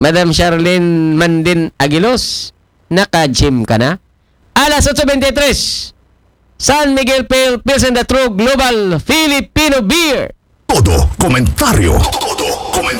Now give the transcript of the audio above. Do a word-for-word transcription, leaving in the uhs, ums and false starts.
Madam Charlene Mandin Aguilos, naka-gym ka na? Alas eight twenty-three, San Miguel Pale Pilsen the True Global Filipino Beer. Todo komentaryo. Todo komentaryo.